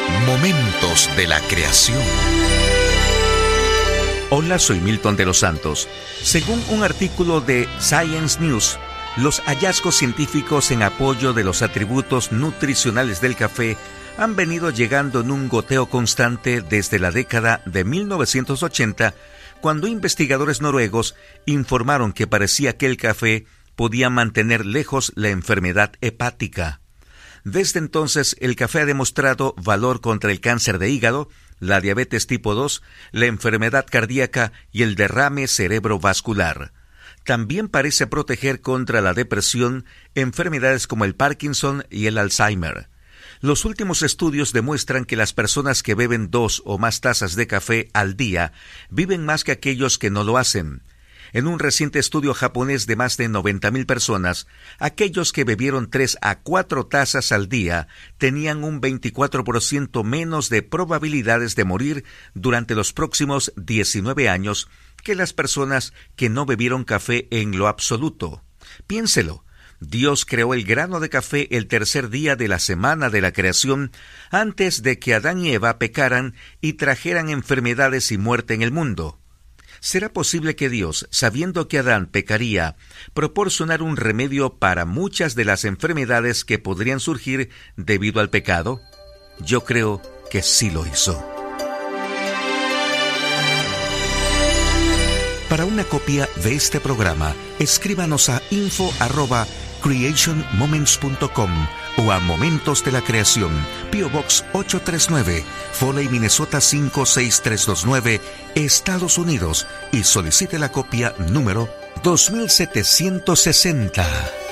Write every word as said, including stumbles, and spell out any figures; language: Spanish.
Momentos de la creación. Hola, soy Milton de los Santos. Según un artículo de Science News, los hallazgos científicos en apoyo de los atributos nutricionales del café han venido llegando en un goteo constante desde la década de mil novecientos ochenta, cuando investigadores noruegos informaron que parecía que el café podía mantener lejos la enfermedad hepática. Desde entonces, el café ha demostrado valor contra el cáncer de hígado, la diabetes tipo dos, la enfermedad cardíaca y el derrame cerebrovascular. También parece proteger contra la depresión, enfermedades como el Parkinson y el Alzheimer. Los últimos estudios demuestran que las personas que beben dos o más tazas de café al día viven más que aquellos que no lo hacen. En un reciente estudio japonés de más de noventa mil personas, aquellos que bebieron tres a cuatro tazas al día tenían un veinticuatro por ciento menos de probabilidades de morir durante los próximos diecinueve años que las personas que no bebieron café en lo absoluto. Piénselo. Dios creó el grano de café el tercer día de la semana de la creación, antes de que Adán y Eva pecaran y trajeran enfermedades y muerte en el mundo. ¿Será posible que Dios, sabiendo que Adán pecaría, proporcionara un remedio para muchas de las enfermedades que podrían surgir debido al pecado? Yo creo que sí lo hizo. Para una copia de este programa, escríbanos a info arroba creation moments punto com o a Momentos de la Creación, P O Box ocho tres nueve, Foley, Minnesota cinco seis tres dos nueve, Estados Unidos, y solicite la copia número dos mil setecientos sesenta.